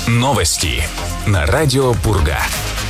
Новости на радио Пурга.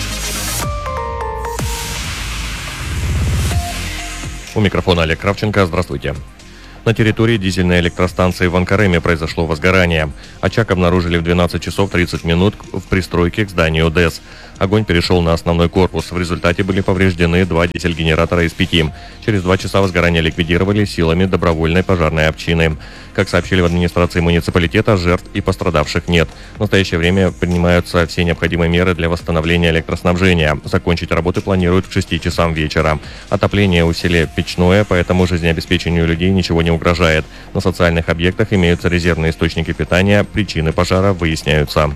У микрофона Олег Кравченко. Здравствуйте. На территории дизельной электростанции в Анкареме произошло возгорание. Очаг обнаружили в 12 часов 30 минут в пристройке к зданию ДЭС. Огонь перешел на основной корпус. В результате были повреждены 2 дизель-генератора из 5. Через 2 часа возгорание ликвидировали силами добровольной пожарной общины. Как сообщили в администрации муниципалитета, жертв и пострадавших нет. В настоящее время принимаются все необходимые меры для восстановления электроснабжения. Закончить работы планируют к 6 часам вечера. Отопление у селе Печное, поэтому жизнеобеспечению людей ничего не угрожает. На социальных объектах имеются резервные источники питания. Причины пожара выясняются.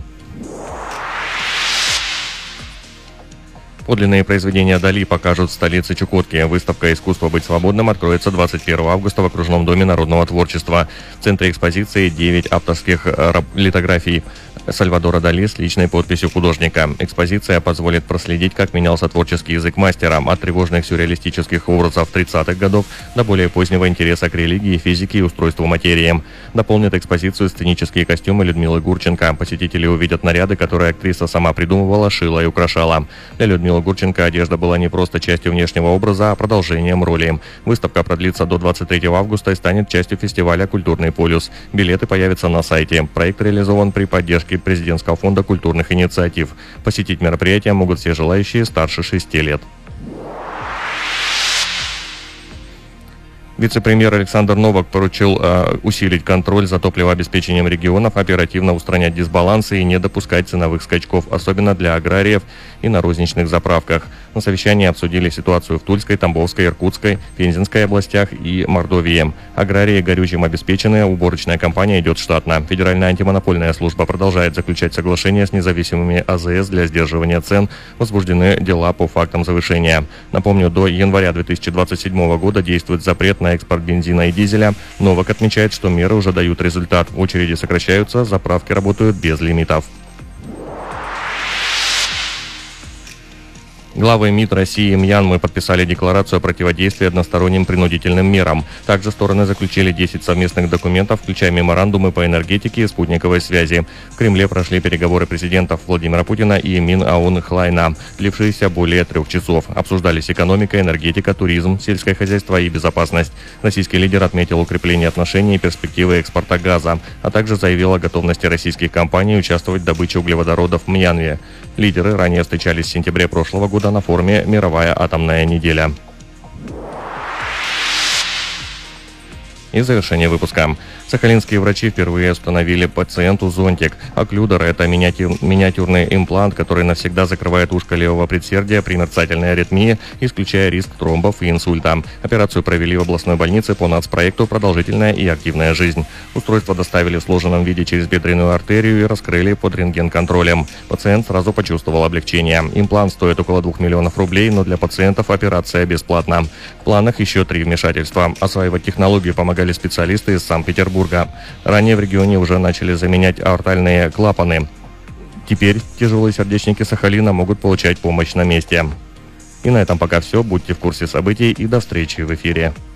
Подлинные произведения Дали покажут в столице Чукотки. Выставка «Искусство быть свободным» откроется 21 августа в окружном доме народного творчества. В центре экспозиции 9 авторских литографий Сальвадора Дали с личной подписью художника. Экспозиция позволит проследить, как менялся творческий язык мастера от тревожных сюрреалистических образов 30-х годов до более позднего интереса к религии, физике и устройству материи. Дополнит экспозицию сценические костюмы Людмилы Гурченко. Посетители увидят наряды, которые актриса сама придумывала, шила и украшала. Для Людмилы Гурченко одежда была не просто частью внешнего образа, а продолжением роли. Выставка продлится до 23 августа и станет частью фестиваля «Культурный полюс». Билеты появятся на сайте. Проект реализован при поддержке Президентского фонда культурных инициатив. Посетить мероприятие могут все желающие старше 6 лет. Вице-премьер Александр Новак поручил усилить контроль за топливообеспечением регионов, оперативно устранять дисбалансы и не допускать ценовых скачков, особенно для аграриев и на розничных заправках. На совещании обсудили ситуацию в Тульской, Тамбовской, Иркутской, Пензенской областях и Мордовии. Аграрии горючим обеспечены, уборочная кампания идет штатно. Федеральная антимонопольная служба продолжает заключать соглашения с независимыми АЗС для сдерживания цен. Возбуждены дела по фактам завышения. Напомню, до января 2027 года действует запрет на экспорт бензина и дизеля. Новак отмечает, что меры уже дают результат. Очереди сокращаются, заправки работают без лимитов. Главы МИД России и Мьянмы подписали декларацию о противодействии односторонним принудительным мерам. Также стороны заключили 10 совместных документов, включая меморандумы по энергетике и спутниковой связи. В Кремле прошли переговоры президентов Владимира Путина и Мин Аун Хлайна, длившиеся более 3 часов. Обсуждались экономика, энергетика, туризм, сельское хозяйство и безопасность. Российский лидер отметил укрепление отношений и перспективы экспорта газа, а также заявил о готовности российских компаний участвовать в добыче углеводородов в Мьянме. Лидеры ранее встречались в сентябре прошлого года на форуме «Мировая атомная неделя». И завершение выпуска. Сахалинские врачи впервые установили пациенту зонтик. Окклюдер – это миниатюрный имплант, который навсегда закрывает ушко левого предсердия при мерцательной аритмии, исключая риск тромбов и инсульта. Операцию провели в областной больнице по нацпроекту «Продолжительная и активная жизнь». Устройство доставили в сложенном виде через бедренную артерию и раскрыли под рентген-контролем. Пациент сразу почувствовал облегчение. Имплант стоит около 2 миллионов рублей, но для пациентов операция бесплатна. В планах еще 3 вмешательства. Осваивать технологию помогали специалисты из Санкт-Петербурга. Ранее в регионе уже начали заменять аортальные клапаны. Теперь тяжелые сердечники Сахалина могут получать помощь на месте. И на этом пока все. Будьте в курсе событий и до встречи в эфире.